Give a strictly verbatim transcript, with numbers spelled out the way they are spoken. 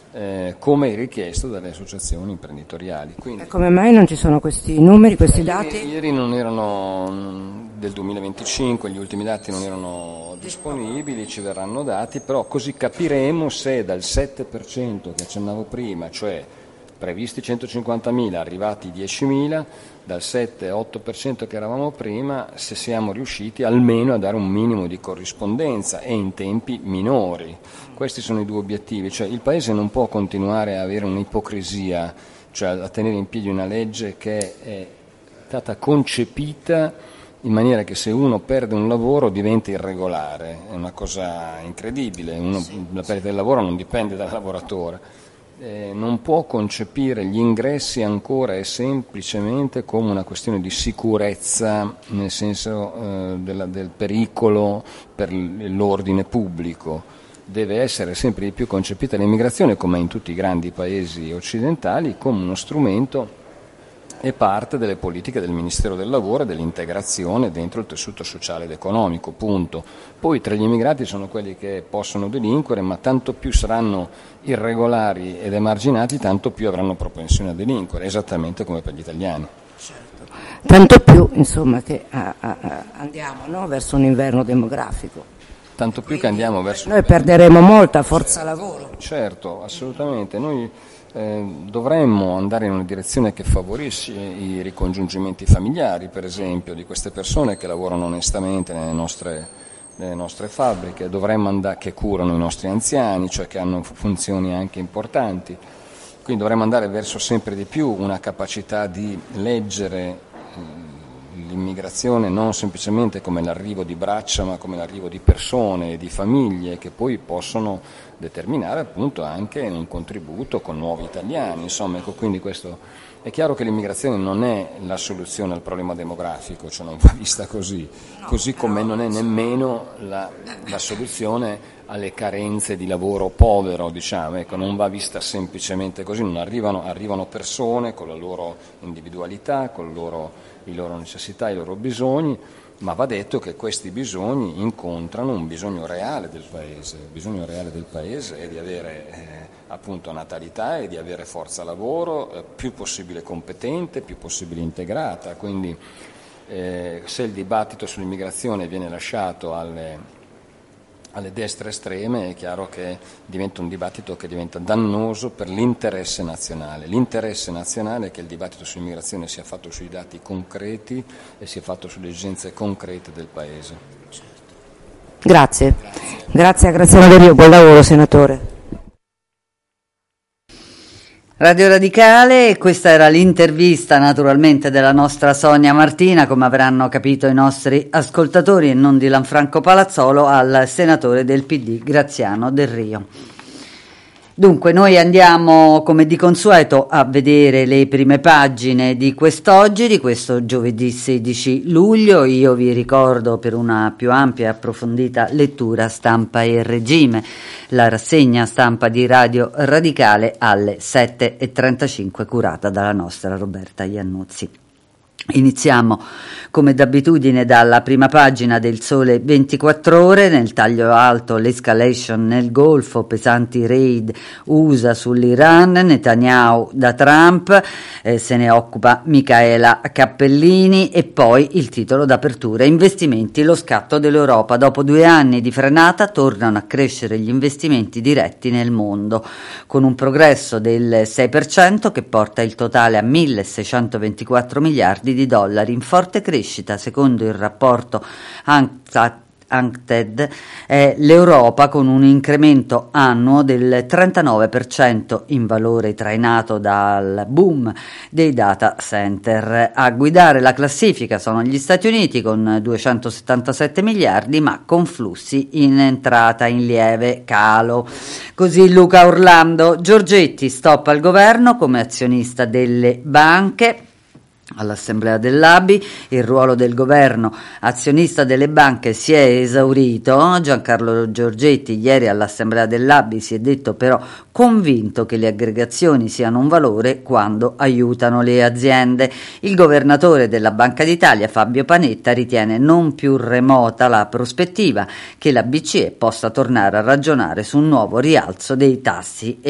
eh, come richiesto dalle associazioni imprenditoriali. Quindi, e come mai non ci sono questi numeri, questi dati? Ieri, ieri non erano del duemilaventicinque, gli ultimi dati non erano disponibili, ci verranno dati, però così capiremo se dal sette per cento che accennavo prima, cioè previsti centocinquantamila, arrivati diecimila, dal sette otto per cento che eravamo prima, se siamo riusciti almeno a dare un minimo di corrispondenza e in tempi minori. Questi sono i due obiettivi, cioè il Paese non può continuare a avere un'ipocrisia, cioè a tenere in piedi una legge che è stata concepita in maniera che se uno perde un lavoro diventa irregolare, è una cosa incredibile, uno, la perdita del lavoro non dipende dal lavoratore. Eh, non può concepire gli ingressi ancora e semplicemente come una questione di sicurezza, nel senso eh, della, del pericolo per l'ordine pubblico. Deve essere sempre di più concepita l'immigrazione, come in tutti i grandi paesi occidentali, come uno strumento e parte delle politiche del Ministero del Lavoro e dell'integrazione dentro il tessuto sociale ed economico, punto. Poi tra gli immigrati sono quelli che possono delinquere, ma tanto più saranno irregolari ed emarginati, tanto più avranno propensione a delinquere, esattamente come per gli italiani. Certo. Tanto più, insomma, che a, a, a andiamo no, verso un inverno demografico. Tanto più Quindi, che andiamo verso... Noi perderemo molta forza lavoro. Certo, assolutamente. Noi Eh, dovremmo andare in una direzione che favorisce i ricongiungimenti familiari, per esempio, di queste persone che lavorano onestamente nelle nostre, nelle nostre fabbriche, dovremmo andare, che curano i nostri anziani, cioè che hanno funzioni anche importanti. Quindi dovremmo andare verso sempre di più una capacità di leggere l'immigrazione non semplicemente come l'arrivo di braccia, ma come l'arrivo di persone e di famiglie che poi possono determinare appunto anche un contributo con nuovi italiani. Insomma, ecco, quindi questo è chiaro che l'immigrazione non è la soluzione al problema demografico, cioè non va vista così, così come non è nemmeno la, la soluzione alle carenze di lavoro povero, diciamo, ecco, non va vista semplicemente così, non arrivano, arrivano persone con la loro individualità, con le loro, le loro necessità, i loro bisogni, ma va detto che questi bisogni incontrano un bisogno reale del Paese. Il bisogno reale del Paese è di avere eh, appunto natalità e di avere forza lavoro eh, più possibile competente, più possibile integrata, quindi eh, se il dibattito sull'immigrazione viene lasciato alle alle destre estreme è chiaro che diventa un dibattito che diventa dannoso per l'interesse nazionale. L'interesse nazionale è che il dibattito sull'immigrazione sia fatto sui dati concreti e sia fatto sulle esigenze concrete del Paese. Grazie. Grazie a Graziano Delrio, buon lavoro senatore. Radio Radicale, questa era l'intervista naturalmente della nostra Sonia Martina, come avranno capito i nostri ascoltatori e non di Lanfranco Palazzolo, al senatore del P D Graziano Delrio. Dunque noi andiamo come di consueto a vedere le prime pagine di quest'oggi, di questo giovedì sedici luglio. Io vi ricordo per una più ampia e approfondita lettura Stampa e Regime, la rassegna stampa di Radio Radicale alle sette e trentacinque curata dalla nostra Roberta Iannuzzi. Iniziamo come d'abitudine dalla prima pagina del Sole ventiquattro Ore, nel taglio alto l'escalation nel Golfo, pesanti raid U S A sull'Iran, Netanyahu da Trump, eh, se ne occupa Micaela Cappellini, e poi il titolo d'apertura: investimenti, lo scatto dell'Europa, dopo due anni di frenata tornano a crescere gli investimenti diretti nel mondo, con un progresso del sei per cento che porta il totale a milleseicentoventiquattro miliardi di dollari, in forte crescita secondo il rapporto UNCTAD, è l'Europa, con un incremento annuo del trentanove per cento in valore trainato dal boom dei data center. A guidare la classifica sono gli Stati Uniti con duecentosettantasette miliardi, ma con flussi in entrata in lieve calo. Così Luca Orlando. Giorgetti, stop al governo come azionista delle banche. All'assemblea dell'A B I il ruolo del governo azionista delle banche si è esaurito. Giancarlo Giorgetti ieri all'assemblea dell'A B I si è detto però convinto che le aggregazioni siano un valore quando aiutano le aziende. Il governatore della Banca d'Italia Fabio Panetta ritiene non più remota la prospettiva che la B C E possa tornare a ragionare su un nuovo rialzo dei tassi